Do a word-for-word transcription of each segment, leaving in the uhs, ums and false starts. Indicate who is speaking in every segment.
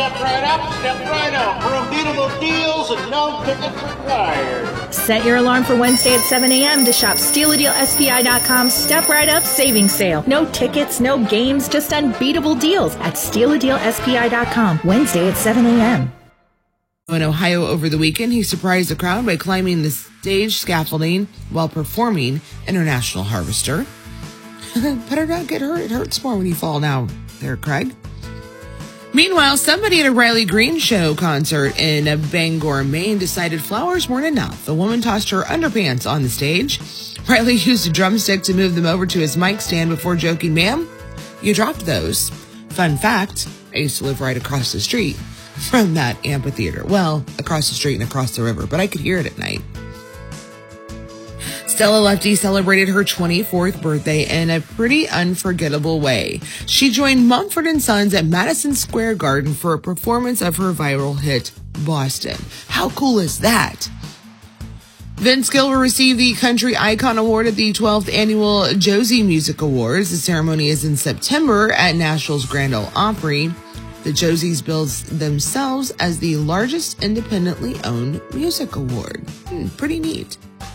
Speaker 1: Step right up, step right out for unbeatable deals and no tickets required.
Speaker 2: Set your alarm for Wednesday at seven a.m. to shop Steal a Deal S P I dot com Step Right Up Savings Sale. No tickets, no games, just unbeatable deals at Steal a Deal S P I dot com. Wednesday at seven a.m.
Speaker 3: In Ohio over the weekend, he surprised the crowd by climbing the stage scaffolding while performing International Harvester. Better not get hurt. It hurts more when you fall down there, Craig. Meanwhile, somebody at a Riley Green Show concert in Bangor, Maine decided flowers weren't enough. The woman tossed her underpants on the stage. Riley used a drumstick to move them over to his mic stand before joking, "Ma'am, you dropped those." Fun fact, I used to live right across the street from that amphitheater. Well, across the street and across the river, but I could hear it at night. Stella Lefty celebrated her twenty-fourth birthday in a pretty unforgettable way. She joined Mumford and Sons at Madison Square Garden for a performance of her viral hit, Boston. How cool is that? Vince Gill received the Country Icon Award at the twelfth Annual Josie Music Awards. The ceremony is in September at Nashville's Grand Ole Opry. The Josies bills themselves as the largest independently owned music award. Hmm, pretty neat.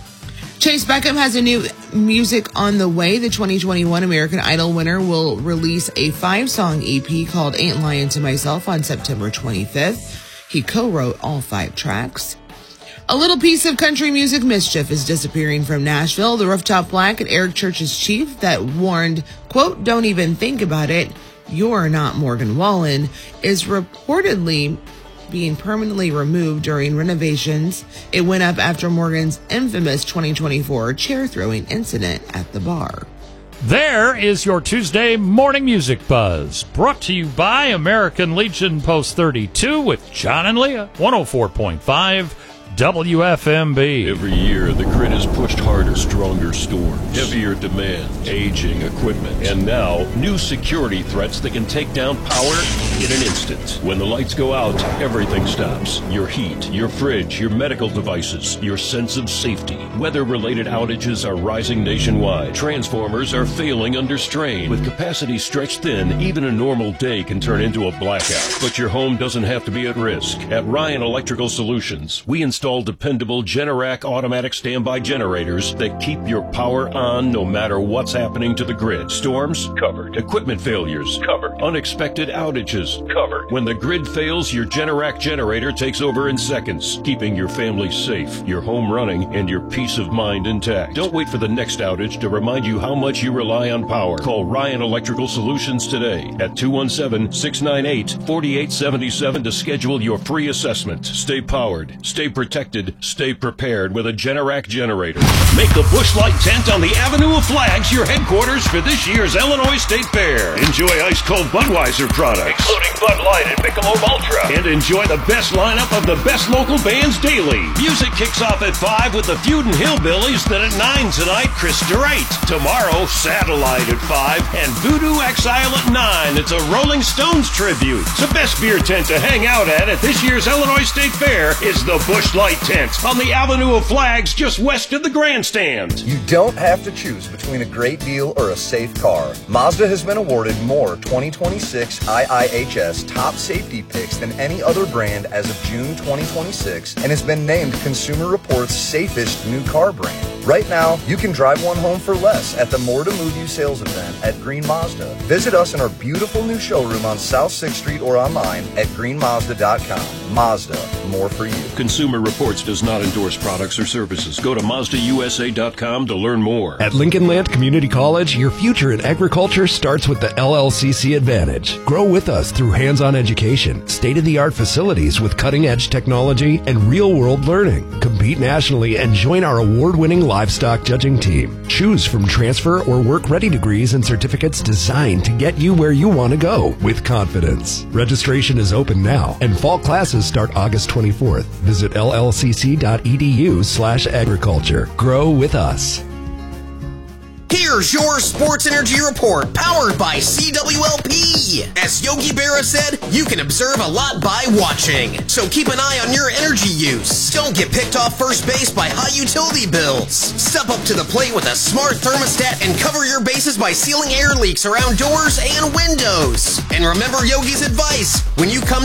Speaker 3: Chase Beckham has a new music on the way. The twenty twenty-one American Idol winner will release a five-song E P called Ain't Lying to Myself on September twenty-fifth. He co-wrote all five tracks. A little piece of country music mischief is disappearing from Nashville. The rooftop plaque at Eric Church's Chief that warned, quote, "Don't even think about it, you're not Morgan Wallen," is reportedly being permanently removed during renovations. It went up after Morgan's infamous twenty twenty-four chair-throwing incident at the bar.
Speaker 4: There is your Tuesday Morning Music Buzz, brought to you by American Legion Post thirty-two with John and Leah, one oh four point five W F M B.
Speaker 5: Every year, the grid is pushed harder, stronger storms, heavier demand, aging equipment, and now new security threats that can take down power in an instant. When the lights go out, everything stops. Your heat, your fridge, your medical devices, your sense of safety. Weather-related outages are rising nationwide. Transformers are failing under strain. With capacity stretched thin, even a normal day can turn into a blackout. But your home doesn't have to be at risk. At Ryan Electrical Solutions, we install dependable Generac automatic standby generators that keep your power on no matter what's happening to the grid. Storms? Covered. Equipment failures? Covered. Unexpected outages? Covered. When the grid fails, your Generac generator takes over in seconds, keeping your family safe, your home running, and your peace of mind intact. Don't wait for the next outage to remind you how much you rely on power. Call Ryan Electrical Solutions today at two one seven, six nine eight, four eight seven seven to schedule your free assessment. Stay powered. Stay protected. Stay prepared with a Generac generator. Make the Busch Light Tent on the Avenue of Flags your headquarters for this year's Illinois State Fair. Enjoy ice-cold Budweiser products, including Bud Light and Michelob Ultra. And enjoy the best lineup of the best local bands daily. Music kicks off at five with the Feudin' Hillbillies, then at nine tonight, Chris DeWright. Tomorrow, Satellite at five, and Voodoo Exile at nine. It's a Rolling Stones tribute. The best beer tent to hang out at at this year's Illinois State Fair is the Busch Light Tent on the Avenue of Flags just west of the grandstand.
Speaker 6: You don't have to choose between a great deal or a safe car. Mazda has been awarded more twenty twenty-six I I H S top safety picks than any other brand as of June twenty twenty-six and has been named Consumer Reports' safest new car brand. Right now, you can drive one home for less at the More to Move You sales event at Green Mazda. Visit us in our beautiful new showroom on South sixth Street or online at green mazda dot com. Mazda, more for you.
Speaker 5: Consumer Reports does not endorse products or services. Go to Mazda U S A dot com to learn more.
Speaker 7: At Lincoln Land Community College, your future in agriculture starts with the L L C C Advantage. Grow with us through hands-on education, state-of-the-art facilities with cutting-edge technology, and real-world learning. Compete nationally and join our award-winning livestock judging team. Choose from transfer or work-ready degrees and certificates designed to get you where you want to go with confidence. Registration is open now, and fall classes start August twenty-fourth. Visit L L C C dot E D U slash agriculture. Grow with us.
Speaker 8: Here's your Sports Energy Report, powered by C W L P. As Yogi Berra said, you can observe a lot by watching. So keep an eye on your energy use. Don't get picked off first base by high utility bills. Step up to the plate with a smart thermostat and cover your bases by sealing air leaks around doors and windows. And remember Yogi's advice, when you come